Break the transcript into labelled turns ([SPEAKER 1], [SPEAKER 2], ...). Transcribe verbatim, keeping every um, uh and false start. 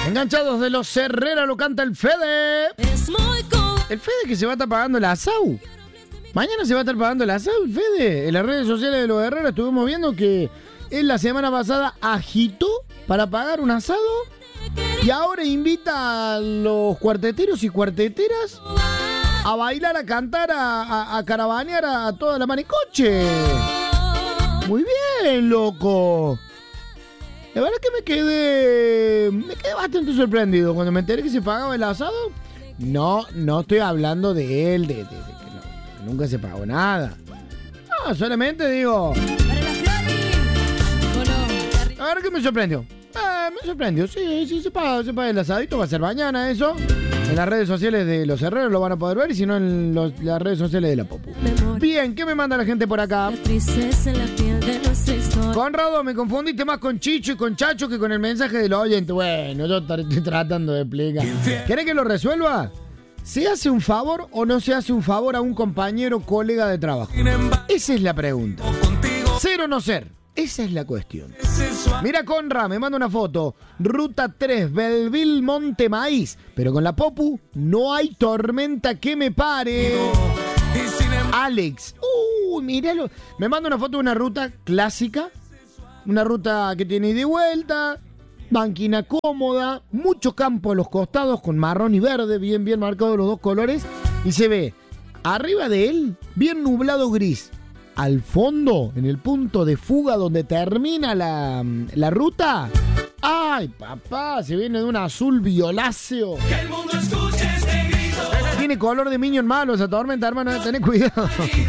[SPEAKER 1] Enganchados de los Herrera lo canta el Fede. El Fede que se va a estar pagando el asau. Mañana se va a estar pagando el asau, el Fede. En las redes sociales de los Herrera estuvimos viendo que él la semana pasada agitó para pagar un asado y ahora invita a los cuarteteros y cuarteteras a bailar, a cantar, a, a, a caravanear a toda la Maricoche. Muy bien, loco. La verdad que me quedé me quedé bastante sorprendido cuando me enteré que se pagaba el asado. No, no estoy hablando de él, de, de, de, que, no, que nunca se pagó nada. No, solamente digo... La verdad que me sorprendió. Eh, me sorprendió, sí, sí, se paga, se paga el asadito, va a ser mañana eso. En las redes sociales de los Herreros lo van a poder ver y si no en los, las redes sociales de la Popu. Bien, ¿qué me manda la gente por acá? Conrado, me confundiste más con Chicho y con Chacho que con el mensaje del oyente. Bueno, yo estoy tratando de explicar. ¿Querés que lo resuelva? ¿Se hace un favor o no se hace un favor a un compañero o colega de trabajo? Esa es la pregunta. ¿Ser o no ser? Esa es la cuestión. Mira, Conra, me manda una foto. Ruta tres, Belville, Monte Maíz. Pero con la Popu no hay tormenta que me pare. Alex. Uy, míralo. Me manda una foto de una ruta clásica. Una ruta que tiene ida y vuelta. Banquina cómoda. Mucho campo a los costados con marrón y verde. Bien, bien marcados los dos colores. Y se ve arriba de él, bien nublado gris. Al fondo, en el punto de fuga donde termina la, la ruta. ¡Ay, papá! Se viene de un azul violáceo. Que el mundo escuche este grito. Tiene color de Minion malo esa tormenta, hermano. Tenés cuidado.